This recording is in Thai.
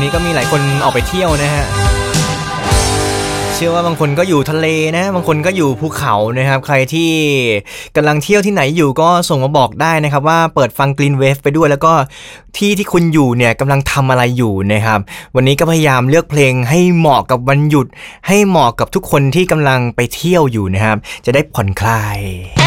นี้ก็มีหลายคนออกไปเที่ยวนะฮะเชื่อว่าบางคนก็อยู่ทะเลนะบางคนก็อยู่ภูเขานะครับใครที่กำลังเที่ยวที่ไหนอยู่ก็ส่งมาบอกได้นะครับว่าเปิดฟัง Green Wave ไปด้วยแล้วก็ที่คุณอยู่เนี่ยกำลังทำอะไรอยู่นะครับวันนี้ก็พยายามเลือกเพลงให้เหมาะกับวันหยุดให้เหมาะกับทุกคนที่กำลังไปเที่ยวอยู่นะครับจะได้ผ่อนคลาย